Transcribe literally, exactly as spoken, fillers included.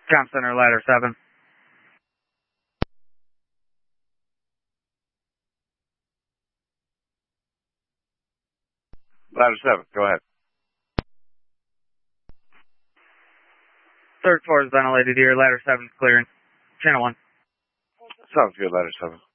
Com Center, ladder seven. Ladder seven, go ahead. Third floor is ventilated here, ladder seven is clearing. Channel one. Sounds good, ladder seven.